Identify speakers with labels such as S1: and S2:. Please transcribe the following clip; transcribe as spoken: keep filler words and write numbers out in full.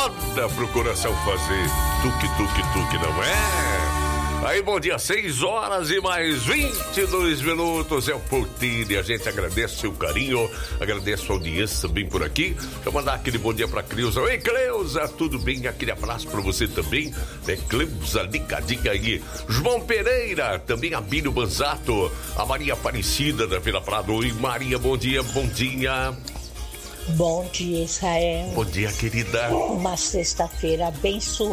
S1: moda pro coração fazer tuque, tuque, tuque, não é? Aí, bom dia, seis horas e mais vinte e dois minutos, é o Portinho, e a gente agradece o seu carinho, agradece a audiência também por aqui. Deixa eu mandar aquele bom dia pra Cleusa. Oi, Cleusa, tudo bem? Aquele abraço pra você também, é Cleusa, ligadinha aí. João Pereira, também a Bílio Banzato, a Maria Aparecida da Vila Prado. Oi, Maria, bom dia, bom dia.
S2: Bom dia, Israel.
S1: Bom dia, querida.
S2: Uma sexta-feira abençoada.